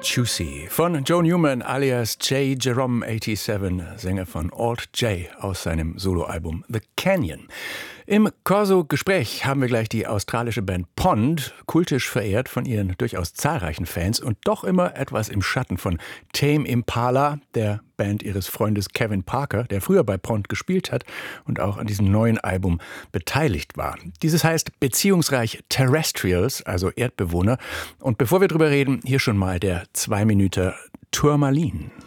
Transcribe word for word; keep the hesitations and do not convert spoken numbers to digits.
Juicy von Joe Newman alias J. Jerome siebenundachtzig, Sänger von Alt J aus seinem Soloalbum The Canyon. Im Corso-Gespräch haben wir gleich die australische Band Pond, kultisch verehrt von ihren durchaus zahlreichen Fans und doch immer etwas im Schatten von Tame Impala, der Band ihres Freundes Kevin Parker, der früher bei Pond gespielt hat und auch an diesem neuen Album beteiligt war. Dieses heißt beziehungsreich Terrestrials, also Erdbewohner. Und bevor wir drüber reden, hier schon mal der zwei Minuten Tourmaline.